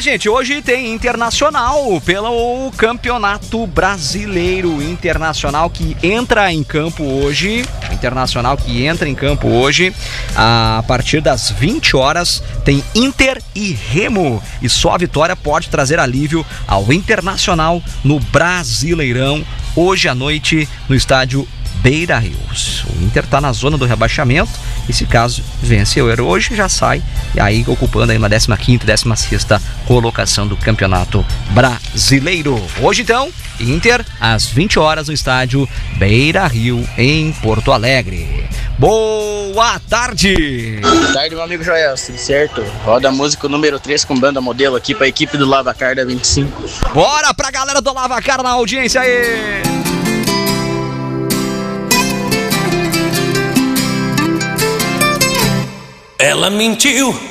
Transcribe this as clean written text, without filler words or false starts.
gente, hoje tem Internacional pelo Campeonato Brasileiro. Internacional que entra em campo hoje. Internacional que entra em campo hoje. A partir das 20 horas tem Inter e Remo. E só a vitória pode trazer alívio ao Internacional no Brasileirão. Hoje à noite no estádio Beira-Rio. O Inter está na zona do rebaixamento e se caso vencer o Euro hoje já sai, e aí ocupando aí uma 15ª, 16ª colocação do Campeonato Brasileiro. Hoje então, Inter às 20 horas no estádio Beira-Rio em Porto Alegre. Boa tarde! Boa tarde, meu amigo Joel, tudo certo? Roda a música número 3 com banda modelo aqui para a equipe do Lavacar da 25. Bora pra galera do Lavacar na audiência aí! Ela mentiu